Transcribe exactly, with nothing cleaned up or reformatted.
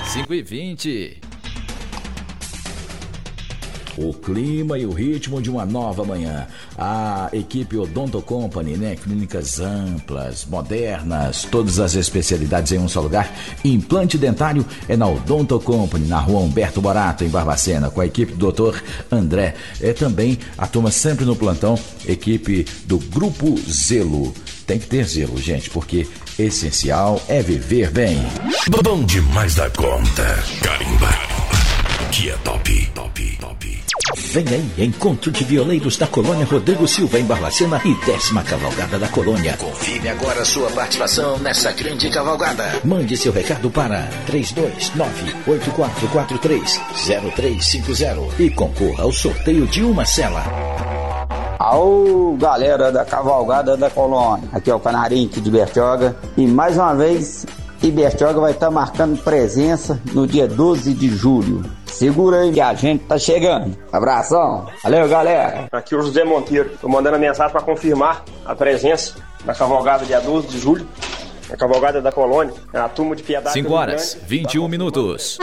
cinco e vinte. O clima e o ritmo de uma nova manhã. A equipe Odonto Company, né? Clínicas amplas, modernas, todas as especialidades em um só lugar. Implante dentário é na Odonto Company, na rua Humberto Borato, em Barbacena, com a equipe do doutor André. É também a turma sempre no plantão, equipe do Grupo Zelo. Tem que ter zelo, gente, porque essencial é viver bem. Bom demais da conta. Carimba, que é top, top, top. Vem aí, encontro de violeiros da Colônia Rodrigo Silva em Barbacena e décima cavalgada da Colônia. Confirme agora a sua participação nessa grande cavalgada. Mande seu recado para três dois nove, oito quatro quatro três, zero três cinco zero e concorra ao sorteio de uma cela. Aô, galera da cavalgada da Colônia. Aqui é o Canarinho de Bertioga e mais uma vez Ibertioga vai estar marcando presença no dia doze de julho. Segura aí que a gente tá chegando. Abração. Valeu, galera. Aqui é o José Monteiro. Tô mandando a mensagem para confirmar a presença da cavalgada dia doze de julho. A cavalgada da Colônia. A turma de Piedade. cinco horas, vinte e um minutos.